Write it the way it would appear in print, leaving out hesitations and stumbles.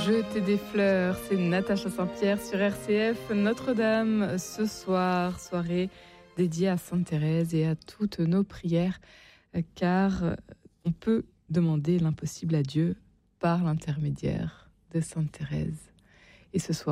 Jeter des fleurs, c'est Natacha Saint-Pierre sur RCF Notre-Dame. Ce soir, soirée dédiée à Sainte Thérèse et à toutes nos prières, car on peut demander l'impossible à Dieu par l'intermédiaire de Sainte Thérèse. Et ce soir,